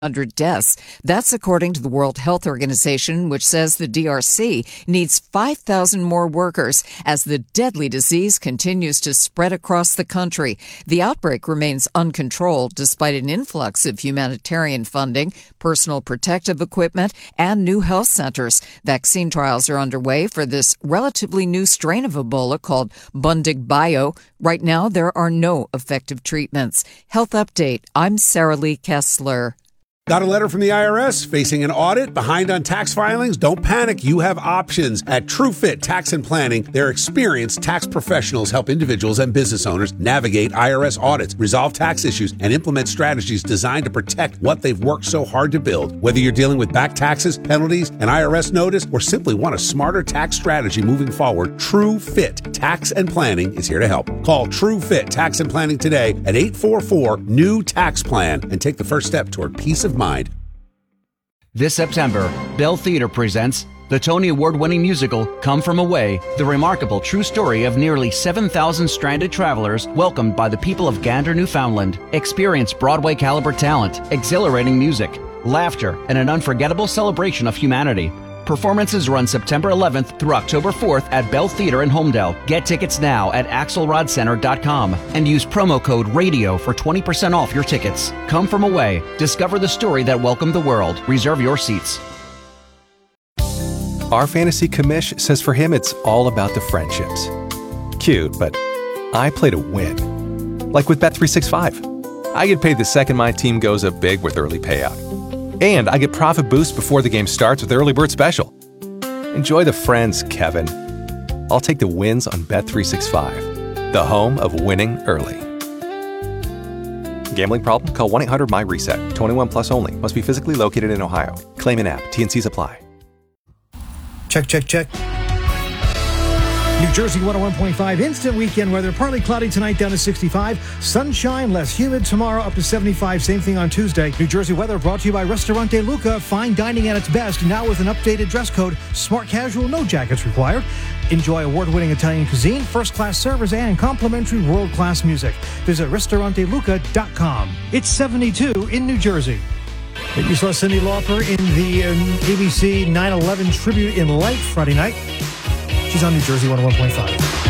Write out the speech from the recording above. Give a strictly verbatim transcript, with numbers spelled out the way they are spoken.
hundred deaths. That's according to the World Health Organization, which says the D R C needs five thousand more workers as the deadly disease continues to spread across the country. The outbreak remains uncontrolled despite an influx of humanitarian funding, personal protective equipment, and new health centers. Vaccine trials are underway for this relatively new strain of Ebola called Bundibugyo. Right now, there are no effective treatments. Health Update. I'm Sarah Lee Kessler. Got a letter from the I R S? Facing an audit? Behind on tax filings? Don't panic. You have options. At TrueFit Tax and Planning, their experienced tax professionals help individuals and business owners navigate I R S audits, resolve tax issues, and implement strategies designed to protect what they've worked so hard to build. Whether you're dealing with back taxes, penalties, an I R S notice, or simply want a smarter tax strategy moving forward, TrueFit Tax and Planning is here to help. Call TrueFit Tax and Planning today at eight four four, N E W, tax plan and take the first step toward peace of mind. This September, Bell Theatre presents the Tony Award-winning musical Come From Away, the remarkable true story of nearly seven thousand stranded travelers welcomed by the people of Gander, Newfoundland. Experience Broadway-caliber talent, exhilarating music, laughter, and an unforgettable celebration of humanity. Performances run September eleventh through October fourth at Bell Theatre in Homedale. Get tickets now at axelrod center dot com and use promo code RADIO for twenty percent off your tickets. Come From Away. Discover the story that welcomed the world. Reserve your seats. Our fantasy commish says for him it's all about the friendships. Cute, but I play to win. Like with Bet three sixty-five. I get paid the second my team goes up big with early payout. And I get profit boost before the game starts with Early Bird Special. Enjoy the friends, Kevin. I'll take the wins on Bet three sixty-five, the home of winning early. Gambling problem? Call one eight hundred M Y reset. twenty-one plus only. Must be physically located in Ohio. Claim in app. T and Cs apply. Check, check, check. New Jersey one oh one point five instant weekend weather. Partly cloudy tonight, down to sixty-five. Sunshine, less humid tomorrow, up to seventy-five. Same thing on Tuesday. New Jersey weather brought to you by Ristorante Luca. Fine dining at its best. Now with an updated dress code. Smart casual, no jackets required. Enjoy award-winning Italian cuisine, first-class servers, and complimentary world-class music. Visit ristorante luca dot com. It's seventy-two in New Jersey. You saw Cyndi Lauper in the um, A B C nine eleven tribute in Light Friday night. She's on New Jersey one oh one point five.